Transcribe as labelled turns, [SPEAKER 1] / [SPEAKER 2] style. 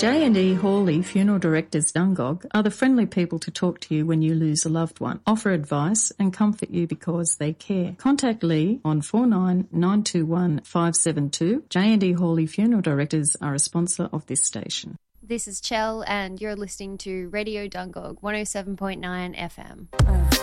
[SPEAKER 1] J&E Hawley Funeral Directors Dungog are the friendly people to talk to you when you lose a loved one, offer advice and comfort you because they care. Contact Lee on 49921572. J&E Hawley Funeral Directors are a sponsor of this station.
[SPEAKER 2] This is Chell and you're listening to Radio Dungog 107.9 FM.